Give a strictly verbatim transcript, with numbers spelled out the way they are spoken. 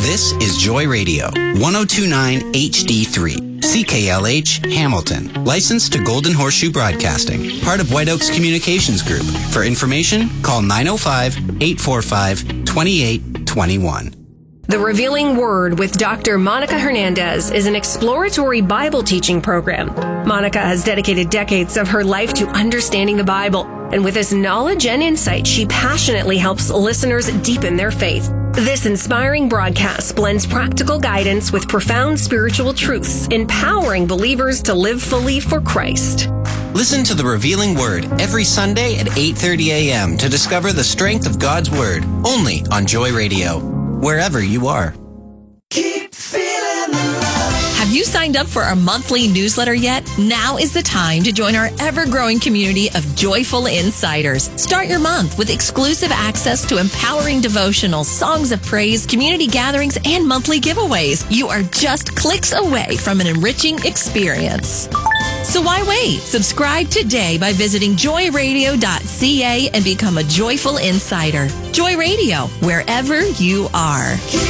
This is Joy Radio, ten twenty-nine H D three, C K L H, Hamilton. Licensed to Golden Horseshoe Broadcasting, part of White Oaks Communications Group. For information, call nine oh five, eight four five, two eight two one. The Revealing Word with Doctor Monica Hernandez is an exploratory Bible teaching program. Monica has dedicated decades of her life to understanding the Bible, and with this knowledge and insight, she passionately helps listeners deepen their faith. This inspiring broadcast blends practical guidance with profound spiritual truths, empowering believers to live fully for Christ. Listen to The Revealing Word every Sunday at eight thirty a.m. to discover the strength of God's Word, only on Joy Radio, wherever you are. Keep feeling the love. Have you signed up for our monthly newsletter yet? Now is the time to join our ever-growing community of joyful insiders. Start your month with exclusive access to empowering devotionals, songs of praise, community gatherings, and monthly giveaways. You are just clicks away from an enriching experience. So why wait? Subscribe today by visiting joy radio dot c a and become a joyful insider. Joy Radio, wherever you are.